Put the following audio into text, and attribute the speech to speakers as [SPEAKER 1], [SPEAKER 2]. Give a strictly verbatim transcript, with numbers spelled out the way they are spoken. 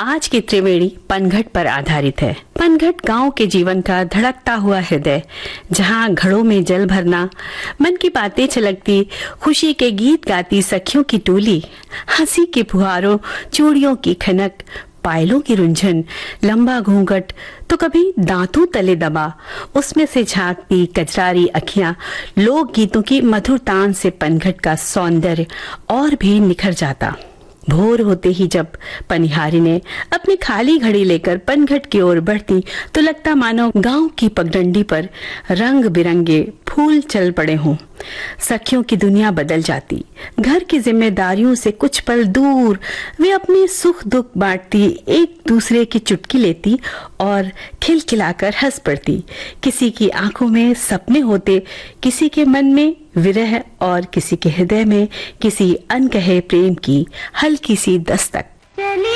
[SPEAKER 1] आज की त्रिवेणी पनघट पर आधारित है। पनघट गांव के जीवन का धड़कता हुआ हृदय, जहां घड़ों में जल भरना, मन की बातें छलकती, खुशी के गीत गाती सखियों की टोली, हंसी के फुहारों, चूड़ियों की खनक, पायलों की रुंझन, लंबा घूंघट तो कभी दांतों तले दबा, उसमें से झांकती कजरारी अखियां, लोक गीतों की मधुर तान से पनघट का सौंदर्य और भी निखर जाता। भोर होते ही जब पनिहारी ने अपनी खाली घड़ी लेकर पनघट की ओर बढ़ती तो लगता मानो गांव की पगडंडी पर रंग बिरंगे फूल चल पड़े हों। सखियों की दुनिया बदल जाती। घर की जिम्मेदारियों से कुछ पल दूर वे अपने सुख दुख बांटती, एक दूसरे की चुटकी लेती और खिलखिलाकर हंस पड़ती। किसी की आंखों में सपने होते, किसी के मन में विरह और किसी के हृदय में किसी अनकहे प्रेम की हल्की सी दस्तक।